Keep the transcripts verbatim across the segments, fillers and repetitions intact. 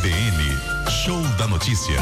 B N, Show da Notícia.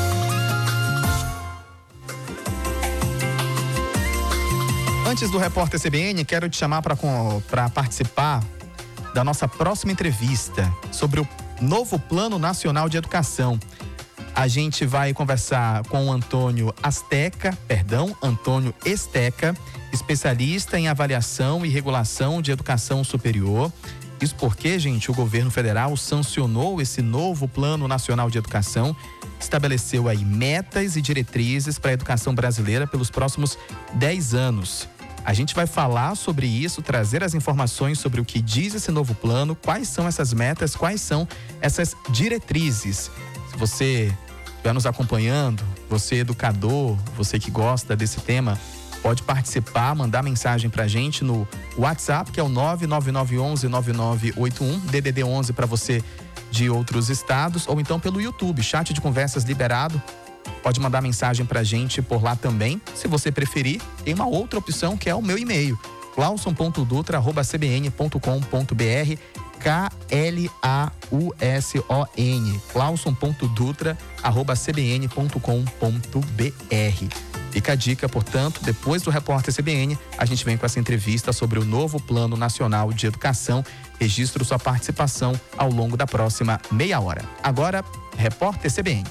Antes do Repórter C B N, quero te chamar para participar da nossa próxima entrevista sobre o novo Plano Nacional de Educação. A gente vai conversar com o Antônio Asteca, perdão, Antônio Esteca, especialista em avaliação e regulação de educação superior. Isso porque, gente, o governo federal sancionou esse novo Plano Nacional de Educação, estabeleceu aí metas e diretrizes para a educação brasileira pelos próximos dez anos. A gente vai falar sobre isso, trazer as informações sobre o que diz esse novo plano, quais são essas metas, quais são essas diretrizes. Se você estiver nos acompanhando, você educador, você que gosta desse tema, pode participar, mandar mensagem pra gente no WhatsApp, que é o nove nove nove um um nove nove oito um, D D D onze para você de outros estados, ou então pelo YouTube, chat de conversas liberado. Pode mandar mensagem pra gente por lá também. Se você preferir, tem uma outra opção que é o meu e-mail, clauson ponto dutra arroba c b n ponto com ponto b r, K L A U S O N, clauson ponto dutra arroba c b n ponto com ponto b r. Fica a dica, portanto, depois do Repórter C B N, a gente vem com essa entrevista sobre o novo Plano Nacional de Educação. Registro sua participação ao longo da próxima meia hora. Agora, Repórter C B N.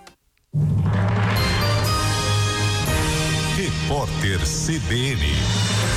Repórter C B N.